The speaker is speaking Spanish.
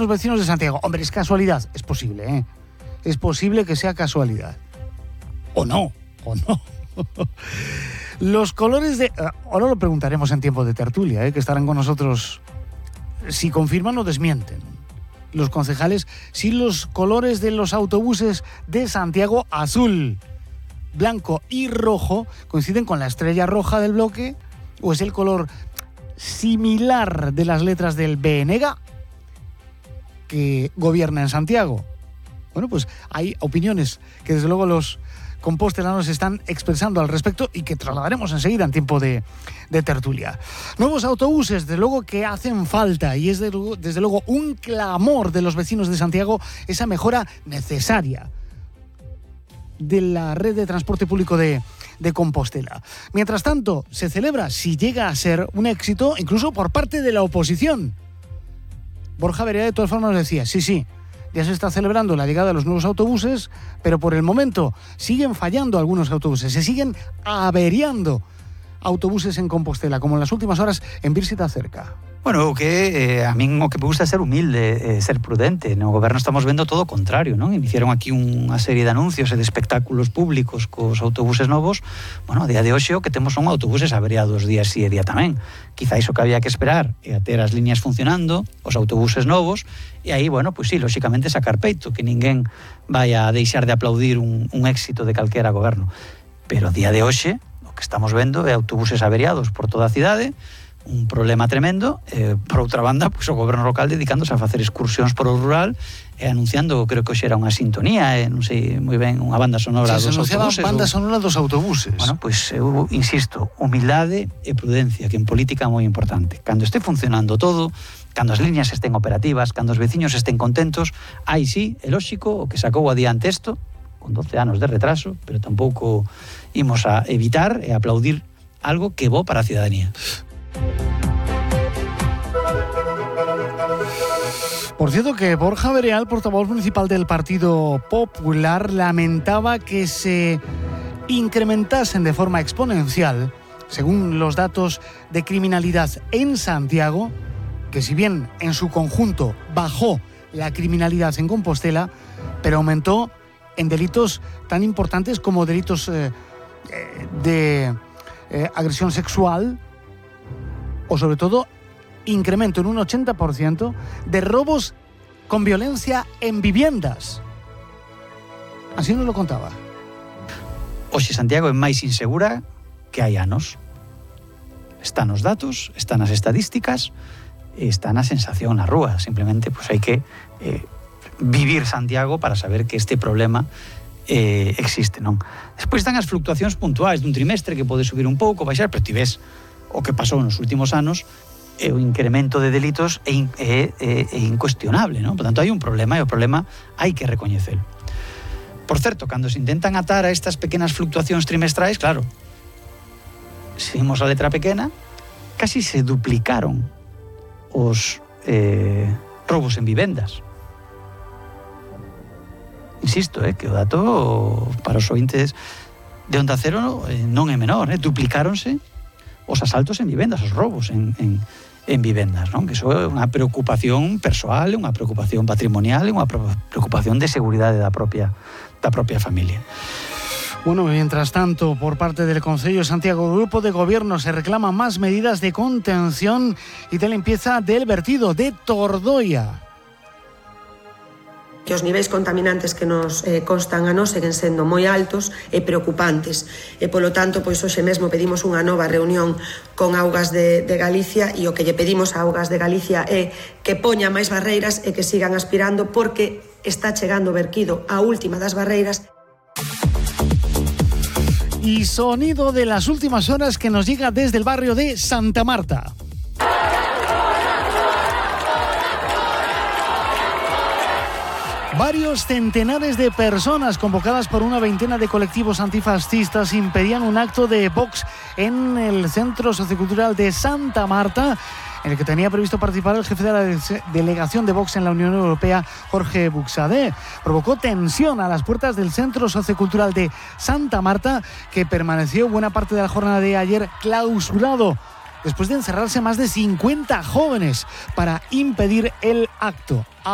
buenos vecinos de Santiago. Hombre, es casualidad, es posible, ¿eh? Es posible que sea casualidad. O no. Los colores de... Ahora lo preguntaremos en tiempo de tertulia, que estarán con nosotros si confirman o desmienten los concejales, si los colores de los autobuses de Santiago, azul, blanco y rojo, coinciden con la estrella roja del bloque, o es el color similar de las letras del BNG que gobierna en Santiago. Bueno, pues hay opiniones que desde luego los compostelanos están expresando al respecto y que trasladaremos enseguida en tiempo de tertulia. Nuevos autobuses, desde luego que hacen falta, y es desde luego un clamor de los vecinos de Santiago esa mejora necesaria de la red de transporte público de Compostela. Mientras tanto, se celebra, si llega a ser un éxito, incluso por parte de la oposición. Borja Verea de todas formas nos decía, sí, ya se está celebrando la llegada de los nuevos autobuses, pero por el momento siguen fallando algunos autobuses, se siguen averiando autobuses en Compostela, como en las últimas horas en Vírsita cerca. Bueno, o que a min o que me gusta é ser humilde, ser prudente. No goberno estamos vendo todo o contrario, non? Iniciaron aquí unha serie de anuncios e de espectáculos públicos cos autobuses novos. Bueno, a día de hoxe o que temos son autobuses averiados día sí e día tamén. Quizá iso que había que esperar é a ter as liñas funcionando, os autobuses novos, e aí, bueno, pois sí, lóxicamente sacar peito, que ninguén vai a deixar de aplaudir un éxito de calquera goberno. Pero a día de hoxe, o que estamos vendo é autobuses averiados por toda a cidade, un problema tremendo. Por outra banda, pois, o goberno local dedicándose a facer excursións por o rural e anunciando, creo que hoxe era unha sintonía, non sei moi ben, unha banda sonora dos autobuses. Se anunciaba banda sonora dos autobuses. Bueno, pois eu insisto, humildade e prudencia, que en política é moi importante. Cando este funcionando todo, cando as liñas estén operativas, cando os veciños estén contentos, aí sí, é lóxico o que sacou adiante isto, con 12 anos de retraso, pero tampouco imos a evitar e aplaudir algo que é bo para a cidadanía. Por cierto, que Borja Vereal, portavoz municipal del Partido Popular, lamentaba que se incrementasen de forma exponencial, según los datos de criminalidad en Santiago, que si bien en su conjunto bajó la criminalidad en Compostela, pero aumentó en delitos tan importantes como delitos de agresión sexual, o sobre todo incremento en un 80% de robos con violencia en viviendas. Así nos lo contaba. Hoxe Santiago é máis insegura que hai anos. Están os datos, están as estadísticas, está na sensación na rúa. Simplemente pues, hai que vivir Santiago para saber que este problema existe, non? Despois están as fluctuacións puntuais dun trimestre que pode subir un pouco, baixar, pero ti ves o que pasou nos últimos anos, o incremento de delitos é incuestionable, non? Por tanto, hai un problema e o problema hai que recoñecelo. Por certo, cando se intentan atar a estas pequenas fluctuacións trimestrais, claro, se vimos a letra pequena, casi se duplicaron os robos en vivendas. Insisto, que o dato para os ointes de Onda Cero non é menor, duplicáronse os asaltos en vivendas, os robos en vivendas, non? Que iso é unha preocupación persoal, unha preocupación patrimonial, unha preocupación de seguridade da propia familia. Bueno, mientras tanto, por parte del Concello de Santiago, el Grupo de Gobierno se reclama más medidas de contención y de limpieza del vertido de Tordoia. Que os niveis contaminantes que nos constan a nós seguen sendo moi altos e preocupantes. E, polo tanto, pois hoxe mesmo pedimos unha nova reunión con Augas de Galicia e o que lle pedimos a Augas de Galicia é que poña máis barreiras e que sigan aspirando porque está chegando verquido a última das barreiras. Y sonido de las últimas horas que nos llega desde el barrio de Santa Marta. Varios centenares de personas convocadas por una veintena de colectivos antifascistas impedían un acto de Vox en el Centro Sociocultural de Santa Marta, en el que tenía previsto participar el jefe de la delegación de Vox en la Unión Europea, Jorge Buxadé. Provocó tensión a las puertas del Centro Sociocultural de Santa Marta, que permaneció buena parte de la jornada de ayer clausurado, después de encerrarse más de 50 jóvenes para impedir el acto.